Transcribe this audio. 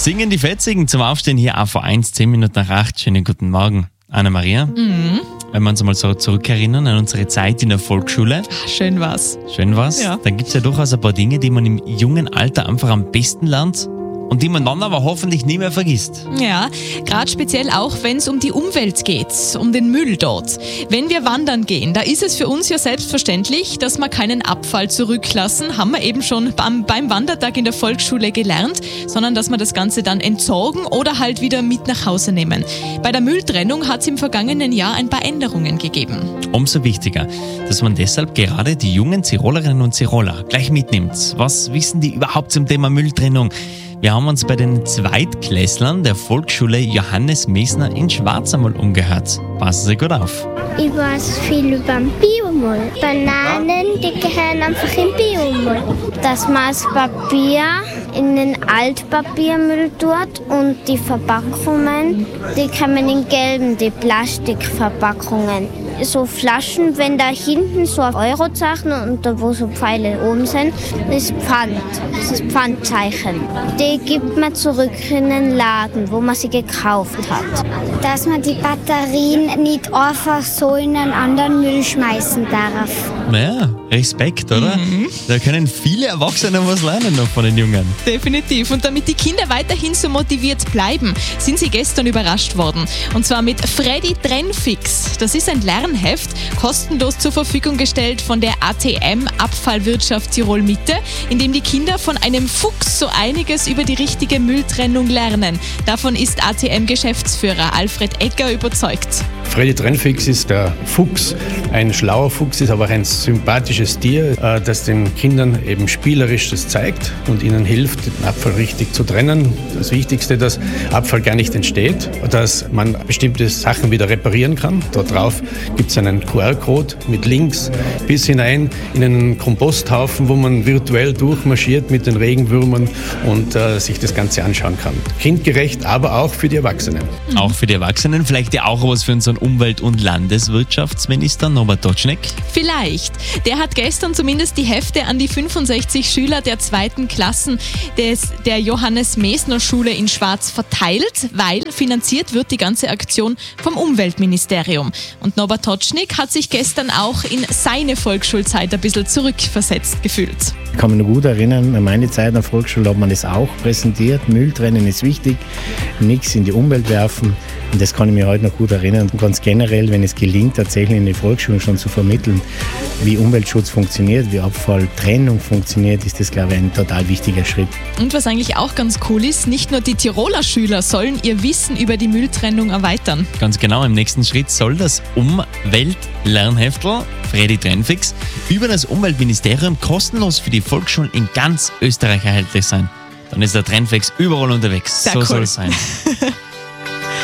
Singen die Fetzigen zum Aufstehen hier auf 1, 10 Minuten nach 8. Schönen guten Morgen, Anna-Maria. Wenn wir uns mal so zurückerinnern an unsere Zeit in der Volksschule. Schön war's. Schön war's. Ja. Dann gibt es ja durchaus ein paar Dinge, die man im jungen Alter einfach am besten lernt und die man dann aber hoffentlich nie mehr vergisst. Ja, gerade speziell auch, wenn es um die Umwelt geht, um den Müll dort. Wenn wir wandern gehen, da ist es für uns ja selbstverständlich, dass wir keinen Abfall zurücklassen, haben wir eben schon beim Wandertag in der Volksschule gelernt, sondern dass wir das Ganze dann entsorgen oder halt wieder mit nach Hause nehmen. Bei der Mülltrennung hat es im vergangenen Jahr ein paar Änderungen gegeben. Umso wichtiger, dass man deshalb gerade die jungen Tirolerinnen und Tiroler gleich mitnimmt. Was wissen die überhaupt zum Thema Mülltrennung? Wir haben uns bei den Zweitklässlern der Volksschule Johannes Mesner in Schwarz einmal umgehört. Passen Sie gut auf. Ich weiß viel über den Biomüll. Bananen, die gehören einfach in Biomüll. Dass man das Papier in den Altpapiermüll tut und die Verpackungen, die kommen in gelben, die Plastikverpackungen. So Flaschen, wenn da hinten so ein Eurozeichen und da wo so Pfeile oben sind, ist Pfand. Das ist Pfandzeichen. Die gibt man zurück in den Laden, wo man sie gekauft hat. Dass man die Batterien nicht einfach so in einen anderen Müll schmeißen darf. Naja, Respekt, oder? Da können viele Erwachsene was lernen noch von den Jungen. Definitiv. Und damit die Kinder weiterhin so motiviert bleiben, sind sie gestern überrascht worden. Und zwar mit Freddy Trennfix. Das ist ein Lernheft, kostenlos zur Verfügung gestellt von der ATM Abfallwirtschaft Tirol Mitte, in dem die Kinder von einem Fuchs so einiges über die richtige Mülltrennung lernen. Davon ist ATM-Geschäftsführer Alfred Egger überzeugt. Freddy Trennfix ist der Fuchs, ein schlauer Fuchs, ist aber auch ein sympathisches Tier, das den Kindern eben spielerisch das zeigt und ihnen hilft, den Abfall richtig zu trennen. Das Wichtigste, dass Abfall gar nicht entsteht, dass man bestimmte Sachen wieder reparieren kann. Dort drauf gibt es einen QR-Code mit Links bis hinein in einen Komposthaufen, wo man virtuell durchmarschiert mit den Regenwürmern und sich das Ganze anschauen kann. Kindgerecht, aber auch für die Erwachsenen. Auch für die Erwachsenen, vielleicht ja auch was für unseren Umwelt- und Landeswirtschaftsminister Norbert Totschnig. Vielleicht. Der hat gestern zumindest die Hefte an die 65 Schüler der 2. Klassen der Johannes Mesner Schule in Schwarz verteilt, weil finanziert wird die ganze Aktion vom Umweltministerium. Und Norbert Totschnig hat sich gestern auch in seine Volksschulzeit ein bisschen zurückversetzt gefühlt. Ich kann mich noch gut erinnern, an meine Zeit in der Volksschule hat man das auch präsentiert. Müll trennen ist wichtig, nichts in die Umwelt werfen. Und das kann ich mir heute noch gut erinnern. Und ganz generell, wenn es gelingt, tatsächlich in den Volksschulen schon zu vermitteln, wie Umweltschutz funktioniert, wie Abfalltrennung funktioniert, ist das, glaube ich, ein total wichtiger Schritt. Und was eigentlich auch ganz cool ist, nicht nur die Tiroler Schüler sollen ihr Wissen über die Mülltrennung erweitern. Ganz genau, im nächsten Schritt soll das Umweltlernheftel Freddy Trennfix über das Umweltministerium kostenlos für die Volksschulen in ganz Österreich erhältlich sein. Dann ist der Trennfix überall unterwegs. Sehr so cool. soll es sein.